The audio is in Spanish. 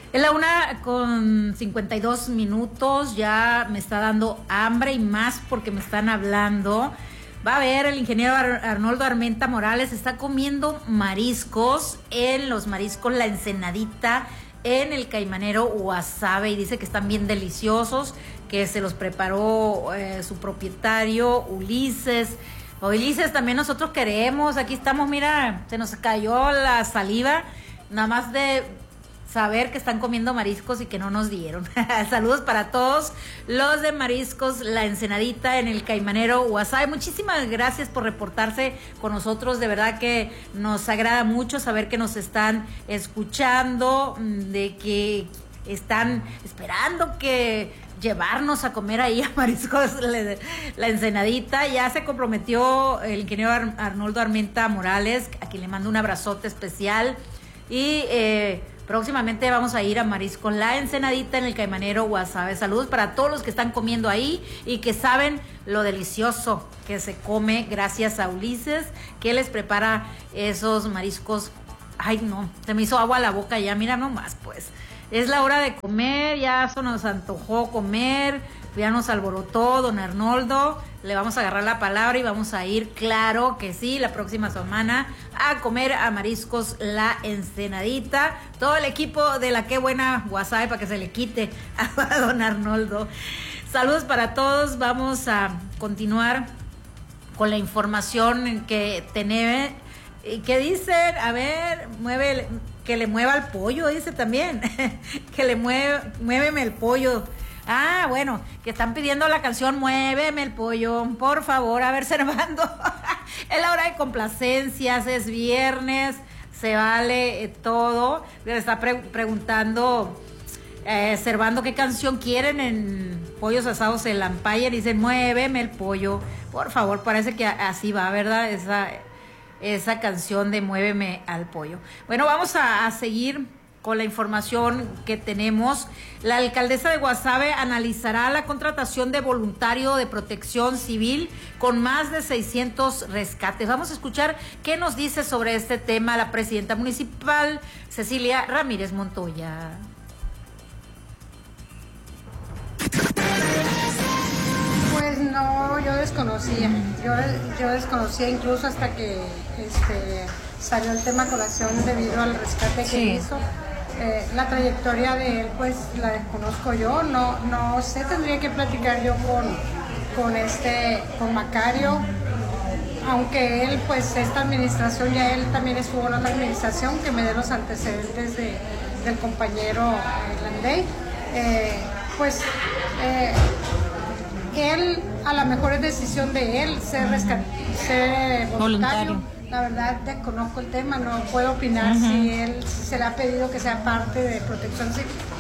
Es la 1:52, ya me está dando hambre y más porque me están hablando. Va a ver, el ingeniero Arnoldo Armenta Morales está comiendo mariscos en los mariscos La Ensenadita, en el Caimanero Guasave, y dice que están bien deliciosos, que se los preparó su propietario Ulises. Ulises, también nosotros queremos, aquí estamos, mira, se nos cayó la saliva, nada más de saber que están comiendo mariscos y que no nos dieron. Saludos para todos los de Mariscos La Ensenadita en el Caimanero Guasave. Muchísimas gracias por reportarse con nosotros, de verdad que nos agrada mucho saber que nos están escuchando, de que están esperando que llevarnos a comer ahí a Mariscos La Ensenadita. Ya se comprometió el ingeniero Arnoldo Armenta Morales, a quien le mando un abrazote especial, y próximamente vamos a ir a Mariscos La Ensenadita en el Caimanero Guasave. Saludos para todos los que están comiendo ahí y que saben lo delicioso que se come gracias a Ulises, que les prepara esos mariscos. Ay, no, se me hizo agua a la boca ya, mira nomás, pues. Es la hora de comer, ya eso nos antojó comer, ya nos alborotó don Arnoldo. Le vamos a agarrar la palabra y vamos a ir, claro que sí, la próxima semana a comer a Mariscos La Ensenadita. Todo el equipo de la Qué Buena Guasave para que se le quite a don Arnoldo. Saludos para todos, vamos a continuar con la información que tenemos. ¿Qué dicen? A ver, que le mueva el pollo, dice también. Que le muéveme el pollo. Ah, bueno, que están pidiendo la canción Muéveme el pollo, por favor. A ver, Servando, es la hora de complacencias, es viernes, se vale todo. Le está preguntando Servando qué canción quieren en Pollos Asados en Lampaya. Dicen Muéveme el pollo, por favor. Parece que así va, ¿verdad? Esa canción de Muéveme al pollo. Bueno, vamos a seguir con la información que tenemos. La alcaldesa de Guasave analizará la contratación de voluntario de protección civil con más de 600 rescates. Vamos a escuchar qué nos dice sobre este tema la presidenta municipal, Cecilia Ramírez Montoya. Pues no, yo desconocía. Yo desconocía incluso hasta que salió el tema a colación debido al rescate que hizo. La trayectoria de él pues la desconozco yo, no sé, tendría que platicar yo con Macario, aunque él pues esta administración, ya él también estuvo en otra administración, que me dé los antecedentes del compañero Landey. Él, a lo mejor es decisión de él ser voluntario. La verdad desconozco el tema, no puedo opinar si él se le ha pedido que sea parte de protección civil.